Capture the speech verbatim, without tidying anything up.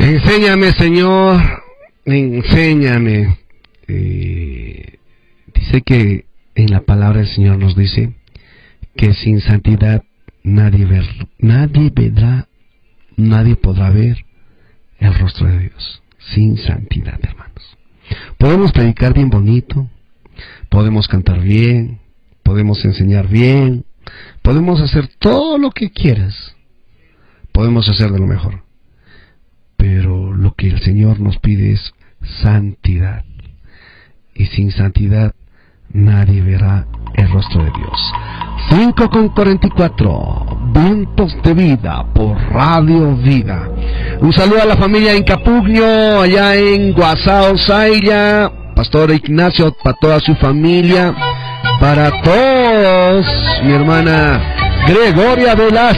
Enséñame, Señor, enséñame. Eh, dice que en la palabra del Señor nos dice que sin santidad nadie ver, nadie verá, nadie podrá ver el rostro de Dios. Sin santidad, hermanos. Podemos predicar bien bonito, podemos cantar bien, podemos enseñar bien, podemos hacer todo lo que quieras, podemos hacer de lo mejor, pero lo que el Señor nos pide es santidad, y sin santidad nadie verá el rostro de Dios. cinco con cuarenta y cuatro, Vientos de Vida por Radio Vida. Un saludo a la familia en Capugno, allá en Guasao, Zaira, Pastor Ignacio, para toda su familia, para todos, mi hermana Gregoria Velázquez.